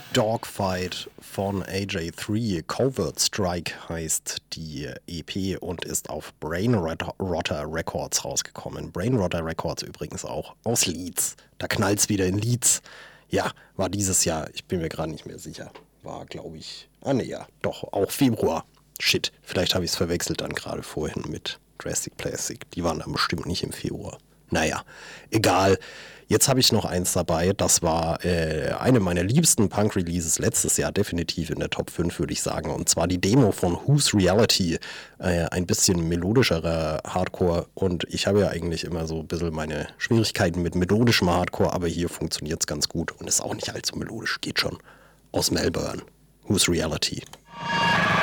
Dogfight von AJ3. Covert Strike heißt die EP und ist auf Brainrotter Records rausgekommen. Brainrotter Records übrigens auch aus Leeds. Da knallt's wieder in Leeds. Ja, war dieses Jahr, ich bin mir gerade nicht mehr sicher. War, glaube ich, doch, auch Februar. Shit, vielleicht habe ich es verwechselt dann gerade vorhin mit Drastic Plastic. Die waren dann bestimmt nicht im Februar. Naja, egal. Jetzt habe ich noch eins dabei, das war eine meiner liebsten Punk-Releases letztes Jahr, definitiv in der Top 5, würde ich sagen. Und zwar die Demo von Whose Reality, ein bisschen melodischerer Hardcore. Und ich habe ja eigentlich immer so ein bisschen meine Schwierigkeiten mit melodischem Hardcore, aber hier funktioniert es ganz gut und ist auch nicht allzu melodisch, geht schon. Aus Melbourne, Whose Reality.